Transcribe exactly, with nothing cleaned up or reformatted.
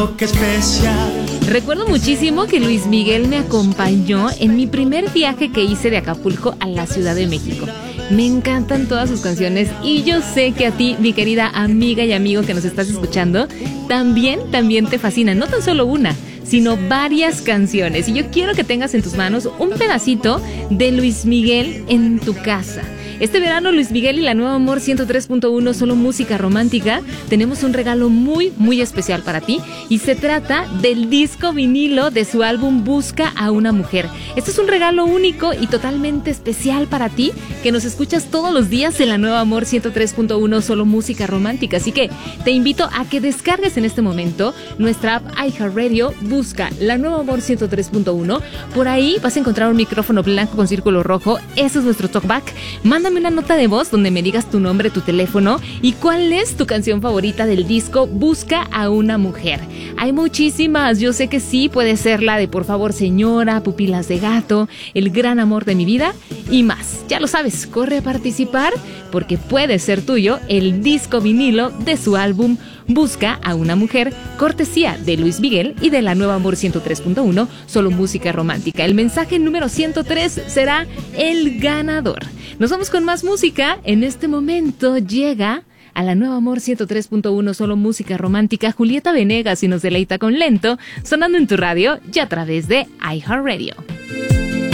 Qué especial. Recuerdo muchísimo que Luis Miguel me acompañó en mi primer viaje que hice de Acapulco a la Ciudad de México. Me encantan todas sus canciones y yo sé que a ti, mi querida amiga y amigo que nos estás escuchando, también, también te fascina, no tan solo una, sino varias canciones. Y yo quiero que tengas en tus manos un pedacito de Luis Miguel en tu casa. Este verano, Luis Miguel y la Nueva Amor ciento tres punto uno, solo música romántica, tenemos un regalo muy, muy especial para ti y se trata del disco vinilo de su álbum Busca a una Mujer. Este es un regalo único y totalmente especial para ti que nos escuchas todos los días en la Nueva Amor ciento tres punto uno, solo música romántica. Así que te invito a que descargues en este momento nuestra app iHeartRadio, busca la Nueva Amor ciento tres punto uno. Por ahí vas a encontrar un micrófono blanco con círculo rojo. Ese es nuestro talkback. Mándame una nota de voz donde me digas tu nombre, tu teléfono y cuál es tu canción favorita del disco Busca a una Mujer. Hay muchísimas, yo sé que sí, puede ser la de Por favor señora, Pupilas de gato, El gran amor de mi vida y más. Ya lo sabes, corre a participar porque puede ser tuyo el disco vinilo de su álbum Busca a una Mujer, cortesía de Luis Miguel y de la Nueva Amor ciento tres punto uno, solo música romántica. El mensaje número ciento tres será el ganador. Nos vamos con más música. En este momento llega a la Nueva Amor ciento tres punto uno, solo música romántica, Julieta Venegas y nos deleita con Lento, sonando en tu radio y a través de iHeartRadio.